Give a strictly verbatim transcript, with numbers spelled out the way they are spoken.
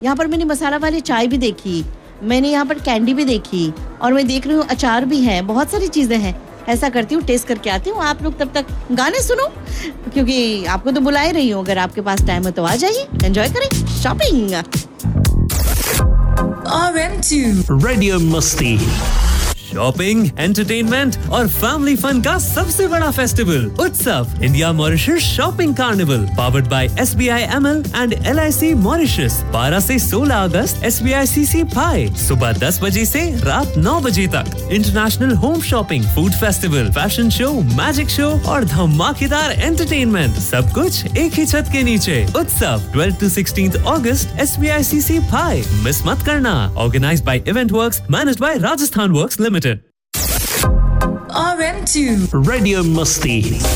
यहाँ पर मैंने मसाला वाली चाय भी देखी, मैंने यहाँ पर कैंडी भी देखी और मैं देख रही हूँ अचार भी है, बहुत सारी चीजें हैं। ऐसा करती हूँ, टेस्ट करके आती हूँ। आप लोग तब तक गाने सुनो, क्योंकि आपको तो बुला ही रही हूँ। अगर आपके पास टाइम है तो आ जाइए, एंजॉय करें shopping. R M two radio मस्ती, शॉपिंग, एंटरटेनमेंट और फैमिली फन का सबसे बड़ा फेस्टिवल उत्सव India Mauritius shopping carnival powered by S B I M L and L I C Mauritius बारह से सोलह अगस्त S B I C C पाए सुबह दस बजे से रात नौ बजे तक। International home shopping, food festival, fashion show, magic show और धमाकेदार एंटरटेनमेंट, सब कुछ एक ही छत के नीचे। उत्सव twelfth to sixteenth August S B I C C पाए, मिस मत करना। Organised by event works, managed by Rajasthan works limited. R M two radio मस्ती।